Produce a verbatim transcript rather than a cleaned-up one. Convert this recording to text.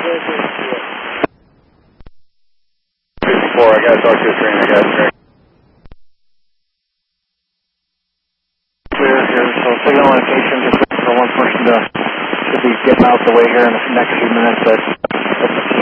fifty-four, I gotta talk to a trainer, guys. Clear here, so signal location, just for one person to, to be getting out the way here in the next few minutes. But